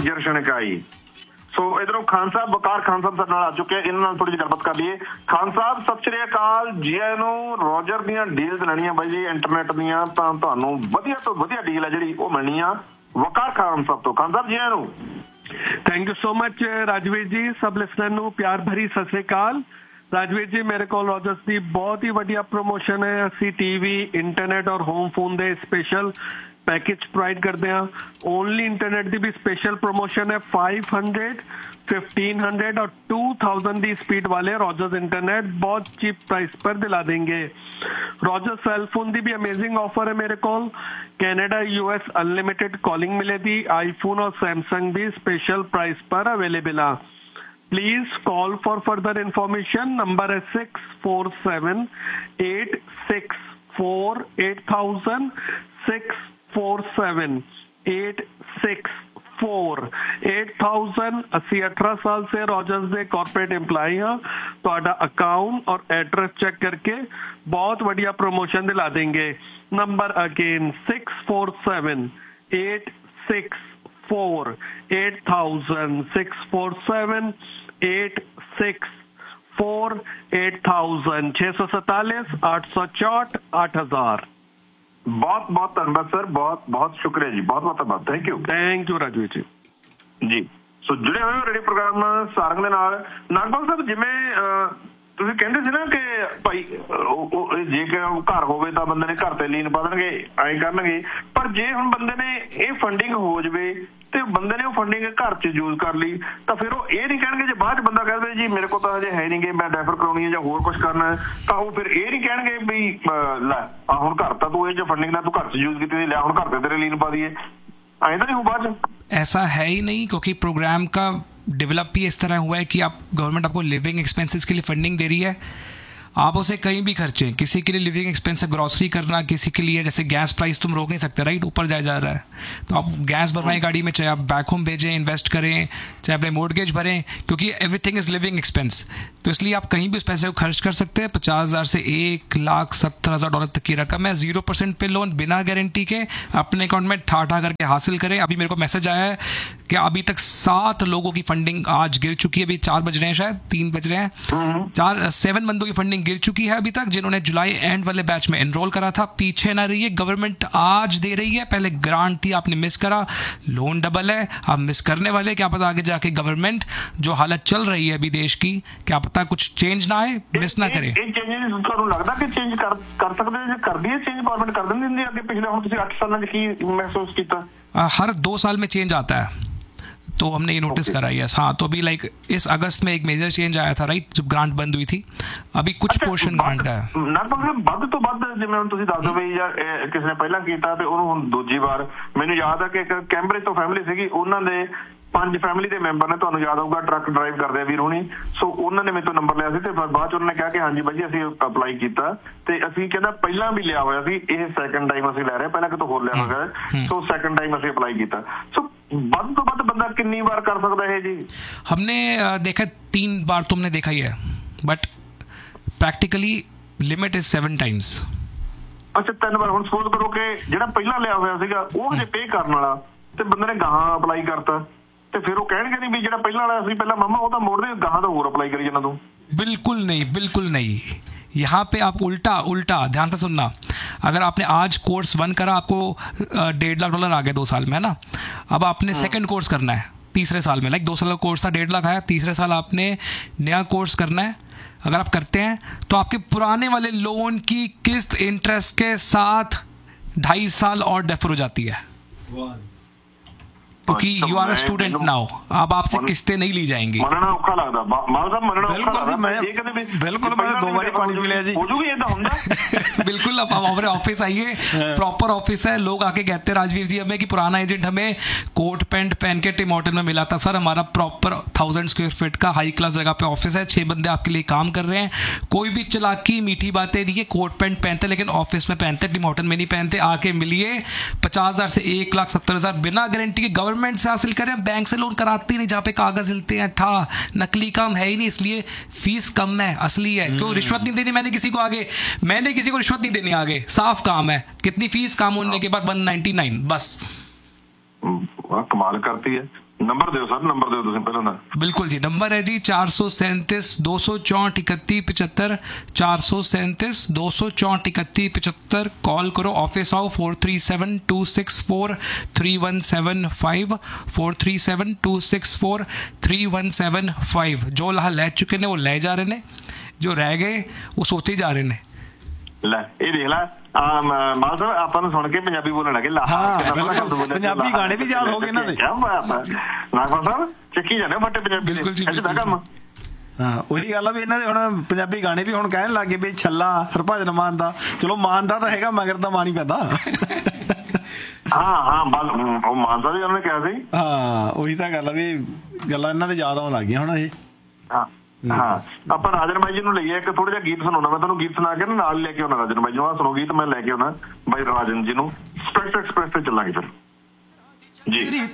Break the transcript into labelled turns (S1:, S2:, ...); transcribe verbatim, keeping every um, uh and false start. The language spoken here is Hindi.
S1: गुज्जर शनकाई। सो इधरों खान साहब वकार खान साहब साडे नाल आ चुके हैं, इन्हां नाल थोड़ी जी गलबात कर लईए। खान साहब सत श्री अकाल जी आयां नूं। रॉजर दीयां डील्स लैणीआं बाई जी इंटरनेट दीयां तां तुहानूं वधिया तो वधिया डील है जिहड़ी ओह मिलनी आ वकार खान साहब तो। खान साहब जी आयां नूं।
S2: Thank you so much Rajveer जी। सब लिसनर नूं प्यार भरी सत श्री अकाल। राजवीर जी मेरे को रॉजर्स की बहुत ही वधिया प्रमोशन है। असी टीवी इंटरनेट और होम फोन दे स्पेशल पैकेज प्रोवाइड करते हैं। ओनली इंटरनेट की भी स्पेशल प्रमोशन है। फाइव हंड्रेड फिफ्टीन हंड्रेड और टू थाउजेंड की स्पीड वाले रॉजर्स इंटरनेट बहुत चीप प्राइस पर दिला देंगे। रॉजर्स सेल फोन की भी अमेजिंग ऑफर है मेरे को। कैनेडा यूएस अनलिमिटेड कॉलिंग मिलेगी। आईफोन और सैमसंग भी स्पेशल प्राइस पर अवेलेबल है। Please call for further information. Number है six four seven eight six four eight thousand six four seven eight six four eight thousand. अस्सी अठारह साल से रॉजर्स दे कॉर्पोरेट एम्प्लॉय हाँ। ਤੁਹਾਡਾ अकाउंट और एड्रेस चेक करके बहुत बढ़िया प्रमोशन दिला देंगे। Number again six four seven eight six four eight thousand six four seven eight six four eight thousand छह सौ सैतालीस आठ सौ चौट आठ हजार।
S1: बहुत बहुत धन्यवाद सर, बहुत बहुत शुक्रिया जी, बहुत बहुत धन्यवाद। Thank you
S2: thank you Rajveer जी
S1: जी। सो जुड़े हुए रेडियो प्रोग्राम सारंग दे नाल। नागपाल साहब जिवें ਤੁਸੀਂ ਕਹਿੰਦੇ ਸੀ ਨਾ ਕਿ ਭਾਈ ਜੇ ਕਿ ਘਰ ਹੋਵੇ ਤਾਂ ਬੰਦੇ ਨੇ ਘਰ ਤੇ ਲੀਨ ਪਾ ਦੇਣਗੇ ਐਂ ਕਰਨਗੇ, ਪਰ ਜੇ ਹੁਣ ਬੰਦੇ ਨੇ ਇਹ ਫੰਡਿੰਗ ਹੋ ਜਾਵੇ ਤੇ ਬੰਦੇ ਨੇ ਉਹ ਫੰਡਿੰਗ ਘਰ 'ਚ ਯੂਜ਼ ਕਰ ਲਈ ਤਾਂ ਫਿਰ ਉਹ ਇਹ ਨਹੀਂ ਕਹਿਣਗੇ ਜੇ ਬਾਅਦ 'ਚ ਬੰਦਾ ਕਹਿੰਦੇ ਜੀ ਮੇਰੇ ਕੋਲ ਤਾਂ ਹਜੇ ਹੈ ਨਹੀਂ ਗੇ ਮੈਂ ਡੈਫਰ ਕਰਾਉਣੀ ਹੈ ਜਾਂ ਹੋਰ ਕੁਝ ਕਰਨਾ ਤਾਂ ਉਹ ਫਿਰ ਇਹ ਨਹੀਂ ਕਹਿਣਗੇ ਵੀ ਲੈ ਆ ਹੁਣ ਘਰ ਤਾਂ ਤੂੰ ਇਹ ਜੋ ਫੰਡਿੰਗ ਨਾਲ ਤੂੰ ਘਰ 'ਚ ਯੂਜ਼ ਕੀਤੀ ਸੀ ਲੈ ਹੁਣ ਘਰ ਤੇ ਤੇਰੇ ਲੀਨ ਪਾ ਦਈਏ, ਐਂ ਤਾਂ ਨਹੀਂ ਹੋ ਬਾਅਦ 'ਚ।
S3: ऐसा है ही नहीं, क्योंकि प्रोग्राम का डेवलप भी इस तरह हुआ है कि आप गवर्नमेंट आपको लिविंग एक्सपेंसेस के लिए फंडिंग दे रही है। आप उसे कहीं भी खर्चें, किसी के लिए लिविंग एक्सपेंस है ग्रॉसरी करना, किसी के लिए जैसे गैस प्राइस तुम रोक नहीं सकते राइट, ऊपर जाए जा रहा है तो आप गैस भरवाएं गाड़ी में, चाहे आप बैक होम भेजें इन्वेस्ट करें, चाहे अपने मोर्गेज भरें, क्योंकि एवरीथिंग इज़ लिविंग एक्सपेंस। तो इसलिए आप कहीं भी उस पैसे को खर्च कर सकते हैं। पचास हज़ार से एक लाख सत्तर हज़ार डॉलर तक की रकम है। जीरो परसेंट पे लोन बिना गारंटी के अपने अकाउंट में ठा ठा करके हासिल करें। अभी मेरे को मैसेज आया है कि अभी तक सात लोगों की फंडिंग आज गिर चुकी है। अभी चार बज रहे हैं, शायद तीन बज रहे हैं, चार सेवन बंदों की फंडिंग गिर चुकी है अभी तक, जिन्होंने जुलाई एंड वाले बैच में एनरोल करा था। पीछे ना रहिए, गवर्नमेंट आज दे रही है। पहले ग्रांट थी, आपने मिस करा, लोन डबल है, आप मिस करने वाले। क्या पता आगे जाके गवर्नमेंट जो हालत चल रही है अभी देश की, क्या पता कुछ चेंज ना आए, मिस ना करे।
S1: लगता कि चेंज कर कर सकते हैं, कर दिए चेंज गवर्नमेंट कर देंदी है। पिछले हम तुसी आठ साल में की महसूस किया?
S3: हर दो साल में चेंज आता है, तो हमने ये नोटिस करा है। हाँ, तो अभी लाइक इस अगस्त में एक मेजर चेंज आया था राइट, जब ग्रांट बंद हुई थी। अभी कुछ पोर्शन ग्रांट का है
S1: ना, ਵੱਧ ਤੋਂ ਵੱਧ ਜਿਵੇਂ ਹੁਣ ਤੁਸੀਂ ਦੱਸ ਦੋ ਵੀ ਯਾਰ ਕਿਸੇ ਨੇ ਪਹਿਲਾਂ ਕੀਤਾ ਤੇ ਉਹਨੂੰ ਹੁਣ ਦੂਜੀ ਵਾਰ। ਮੈਨੂੰ ਯਾਦ ਹੈ ਕਿ ਇੱਕ ਕੈਂਬਰਿਜ ਤੋਂ ਫੈਮਿਲੀ ਸੀਗੀ, ਉਹਨਾਂ ਦੇ ਪੰਜ ਫੈਮਿਲੀ ਦੇ ਮੈਂਬਰ ਨੇ, ਤੁਹਾਨੂੰ ਯਾਦ ਹੋਊਗਾ ਟਰੱਕ ਡਰਾਈਵ ਕਰਦੇ ਆ ਵੀਰ ਹੁਣੀ। ਸੋ ਉਹਨਾਂ ਨੇ ਮੇਰੇ ਤੋਂ ਨੰਬਰ ਲਿਆ ਸੀ ਤੇ ਬਾਅਦ ਚ ਉਹਨਾਂ ਨੇ ਕਿਹਾ ਕਿ ਹਾਂਜੀ ਬਾਈ ਅਸੀਂ ਅਪਲਾਈ ਕੀਤਾ ਤੇ ਅਸੀਂ ਕਹਿੰਦਾ ਪਹਿਲਾਂ ਵੀ ਲਿਆ ਹੋਇਆ ਸੀ, ਇਹ ਸੈਕੰਡ ਟਾਈਮ ਅਸੀਂ ਲੈ ਰਹੇ, ਪਹਿਲਾਂ ਕਿਤੋਂ ਹੋਰ ਲਿਆ ਹੋਇਆ। ਸੋ ਸੈਕੰਡ टाइम ਅਸੀਂ अप्लाई ਕੀਤਾ। सो ਵੱਧ ਤੋਂ ਵੱਧ ਬੰਦਾ ਕਿੰਨੀ ਵਾਰ कर सकता है जी?
S3: हमने देखा तीन बार, तुमने देखा ही है, but practically limit is seven times.
S1: अच्छा तीन बार। ਹੁਣ ਸਪੋਜ਼ ਕਰੋ ਕਿ ਜਿਹੜਾ ਪਹਿਲਾਂ ਲਿਆ ਹੋਇਆ ਸੀਗਾ ਉਹ ਹਜੇ ਪੇ ਕਰਨ ਵਾਲਾ ਤੇ ਬੰਦੇ ਨੇ ਗਾਹਾਂ ਅਪਲਾਈ ਕਰਤਾ ਤੇ ਫਿਰ ਉਹ ਕਹਿਣਗੇ ਨਹੀਂ ਵੀ ਜਿਹੜਾ ਪਹਿਲਾਂ ਵਾਲਾ ਸੀ ਪਹਿਲਾਂ ਮਾਮਾ ਉਹ ਤਾਂ ਮੋੜਦੇ ਗਾਹਾਂ ਦਾ ਹੋਰ ਅਪਲਾਈ ਕਰੀ ਜਾਂਦਾ ਤੂੰ।
S3: बिल्कुल नहीं, बिल्कुल नहीं। यहाँ पे आप उल्टा उल्टा ध्यान से सुनना। अगर आपने आज कोर्स वन करा, आपको डेढ़ लाख डॉलर आ गए दो साल में, है ना। अब आपने सेकंड कोर्स करना है तीसरे साल में, लाइक दो साल का कोर्स था, डेढ़ लाख आया, तीसरे साल आपने नया कोर्स करना है। अगर आप करते हैं तो आपके पुराने वाले लोन की किस्त इंटरेस्ट के साथ ढाई साल और डेफर हो जाती है, क्योंकि you are a student now. अब आपसे किस्तें नहीं ली जाएंगी।
S1: मनना औखा लगदा माल साहब, मनना
S4: बिल्कुल जी, मैं बिल्कुल मैं दो बार पानी पी लिया जी।
S1: हो जूगी ऐसा हुंदा
S3: बिल्कुल। अब हमारे ऑफिस आइए, प्रॉपर ऑफिस है। लोग आके कहते हैं राजवीर जी हमें कि पुराना एजेंट हमें कोट पैंट पहन के टिम होटल में मिला था। सर हमारा प्रॉपर थाउजेंड स्क्वायर फीट का हाई क्लास जगह पे ऑफिस है, छह बंदे आपके लिए काम कर रहे हैं। कोई भी चलाकी मीठी बातें नहीं है, कोट पैंट पहनते लेकिन ऑफिस में पहनते, टिम होटल में नहीं पहनते। आके मिलिए, पचास हजार से एक लाख सत्तर हजार बिना गारंटी के गवर्नमेंट से हासिल करें। बैंक से लोन कराते ही नहीं, जहाँ पे कागज हिलते हैं ठा, नकली काम है ही नहीं, इसलिए फीस कम है, असली है। क्यों रिश्वत नहीं देनी मैंने किसी को आगे, मैंने किसी को रिश्वत नहीं देनी आगे, साफ काम है। कितनी फीस काम होने के बाद वन नाइनटी नाइन बस।
S1: ਕਮਾਲ ਕਰਤੀ ਹੈ। ਨੰਬਰ ਦਿਓ ਸਰ, ਨੰਬਰ ਦਿਓ ਤੁਸੀਂ ਪਹਿਲਾਂ ਦਾ।
S3: बिल्कुल जी, नंबर है जी चार सौ सैंतीस दो सौ चौंठ इकतीस पिछहत्तर, चार सौ सैंतीस दो सौ चौंठ इकतीस पिछहत्तर। कॉल करो, ऑफिस आओ, four three seven to six four three one seven five, four three seven to six four three one seven five. जो लाह लै चुके ने वो लै जा रहे ने, जो रह गए वो सोचे जा रहे ने।
S1: ਲੈ ਇਹ ਦੇਖ ਲੈ ਮਾਲ ਸਾਹਿਬ, ਆਪਾਂ ਨੂੰ ਸੁਣ ਕੇ ਪੰਜਾਬੀ ਬੋਲਣ ਲੱਗੇ।
S4: ਪੰਜਾਬੀ ਗਾਣੇ ਵੀ ਯਾਦ ਹੋ ਗਏ ਇਹਨਾਂ ਦੇ।
S1: ਨਾਗਪਾਲ ਸਾਹਿਬ ਚੱਕੀ ਜਾਂਦੇ ਫੱਟੇ ਪੰਜਾਬੀ ਦੇ ਕੰਮ।
S4: ਹਾਂ ਉਹੀ ਗੱਲ ਆ ਵੀ ਇਹਨਾਂ ਦੇ ਹੁਣ ਪੰਜਾਬੀ ਗਾਣੇ ਵੀ ਹੁਣ ਕਹਿਣ ਲੱਗ ਗਏ ਵੀ ਛੱਲਾ ਹਰਭਜਨ ਮਾਨ ਦਾ। ਚਲੋ ਮਾਨ ਦਾ ਤਾਂ ਹੈਗਾ, ਮਗਰ ਤਾਂ ਮਾਨ ਹੀ ਪੈਂਦਾ।
S1: ਹਾਂ ਹਾਂ ਬਸ ਉਹ ਮਾਨ ਸਾਹਿਬ ਜੀ ਉਹਨੇ ਕਿਹਾ ਸੀ।
S4: ਹਾਂ ਉਹੀ ਤਾਂ ਗੱਲ ਆ ਵੀ ਗੱਲਾਂ ਇਹਨਾਂ ਦੇ ਯਾਦ ਆਉਣ ਲੱਗ ਗਈਆਂ ਹੁਣ ਇਹ।
S1: ਹਾਂ ਹਾਂ ਆਪਾਂ ਰਾਜਨ ਬਾਈ ਜੀ ਨੂੰ ਲਈਏ, ਇੱਕ ਥੋੜਾ ਜਿਹਾ ਗੀਤ ਸੁਣਾਉਣਾ ਮੈਂ ਤੁਹਾਨੂੰ। ਗੀਤ ਸੁਣਾ ਕੇ ਨਾਲ ਲੈ ਕੇ ਆਉਣਾ ਰਾਜਨ ਬਾਈ ਨੂੰ। ਆਹ ਸੁਣੋ ਗੀਤ ਮੈਂ ਲੈ ਕੇ ਆਉਣਾ ਬਾਈ ਰਾਜਨ ਜੀ ਨੂੰ। ਐਕਸਪ੍ਰੈਸ ਐਕਸਪ੍ਰੈਸ ਤੇ ਚੱਲਾਂਗੇ ਫਿਰ ਜੀ।